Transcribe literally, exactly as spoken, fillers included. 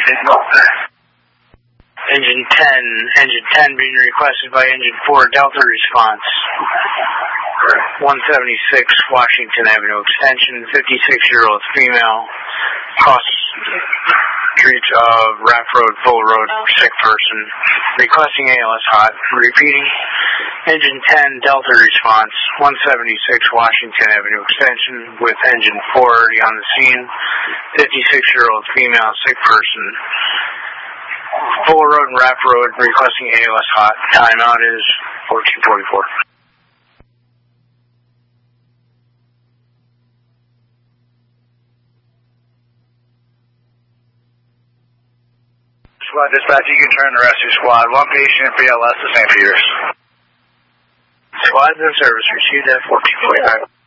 Engine ten, Engine ten being requested by Engine four, Delta response. one seventy-six Washington Avenue extension, fifty-six-year-old female, cross streets of Raft Road, Full Road, sick person, requesting A L S hot. Repeating, Engine ten, Delta response, one seventy-six Washington Avenue extension with Engine four already on the scene, fifty-six-year-old female, sick person. Full Road and Raft Road, requesting A L S hot. Timeout is fourteen forty-four. Squad dispatch, you can turn the rescue squad. One patient, B L S to Saint Peter's. Squad's in service, received at fourteen forty-five.